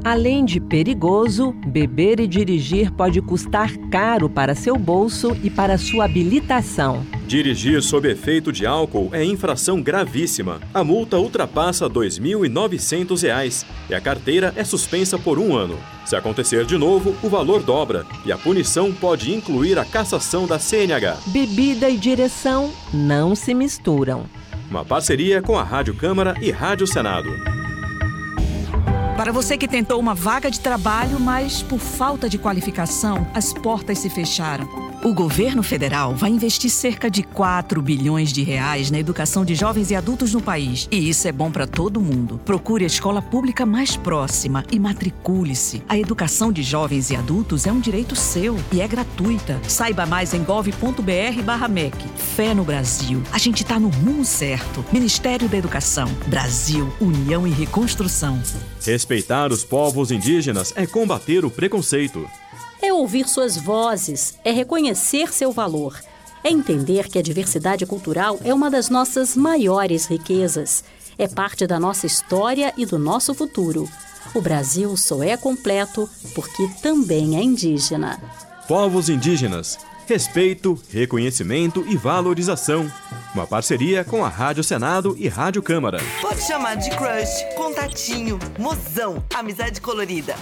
Além de perigoso, beber e dirigir pode custar caro para seu bolso e para sua habilitação. Dirigir sob efeito de álcool é infração gravíssima. A multa ultrapassa R$ 2.900 e a carteira é suspensa por 1 ano. Se acontecer de novo, o valor dobra e a punição pode incluir a cassação da CNH. Bebida e direção não se misturam. Uma parceria com a Rádio Câmara e Rádio Senado. Para você que tentou uma vaga de trabalho, mas por falta de qualificação, as portas se fecharam. O governo federal vai investir cerca de 4 bilhões de reais na educação de jovens e adultos no país. E isso é bom para todo mundo. Procure a escola pública mais próxima e matricule-se. A educação de jovens e adultos é um direito seu e é gratuita. Saiba mais em gov.br/MEC. Fé no Brasil. A gente está no rumo certo. Ministério da Educação. Brasil, União e Reconstrução. Respeitar os povos indígenas é combater o preconceito. É ouvir suas vozes, é reconhecer seu valor, é entender que a diversidade cultural é uma das nossas maiores riquezas, é parte da nossa história e do nosso futuro. O Brasil só é completo porque também é indígena. Povos indígenas, respeito, reconhecimento e valorização. Uma parceria com a Rádio Senado e Rádio Câmara. Pode chamar de crush, contatinho, mozão, amizade colorida.